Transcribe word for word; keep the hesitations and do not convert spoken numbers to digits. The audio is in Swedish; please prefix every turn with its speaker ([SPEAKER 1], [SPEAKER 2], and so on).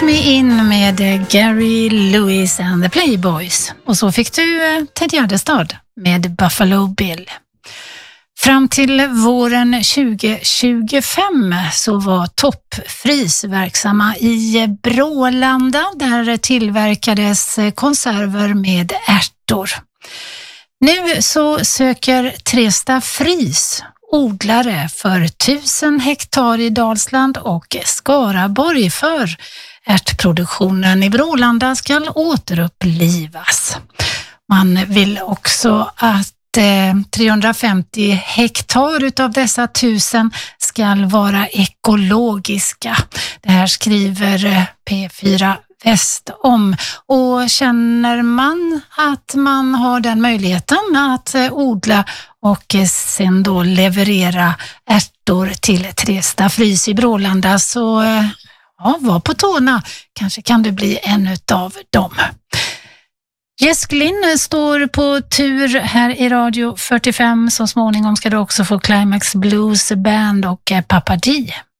[SPEAKER 1] Me In med Gary Lewis and the Playboys. Och så fick du Ted Gärdestad med Buffalo Bill. Fram till våren tjugo tjugofem så var Toppfrys verksamma i Brålanda. Där tillverkades konserver med ärtor. Nu så söker Tresta Frys odlare för tusen hektar i Dalsland och Skaraborg för ärtproduktionen i Brålanda ska återupplivas. Man vill också att eh, trehundrafemtio hektar utav dessa tusen ska vara ekologiska. Det här skriver P fyra Väst om, och känner man att man har den möjligheten att odla och sen då leverera ärtor till Tresta Frys i Brålanda, så ja, var på tårna. Kanske kan du bli en utav dem. Jess Glynn står på tur här i Radio fyrtiofem. Så småningom ska du också få Climax Blues Band och Papa D